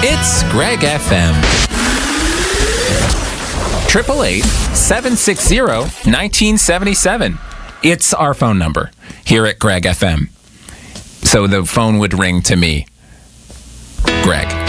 It's Greg FM. 888-760-1977. It's our phone number here at Greg FM. So the phone would ring to me, Greg.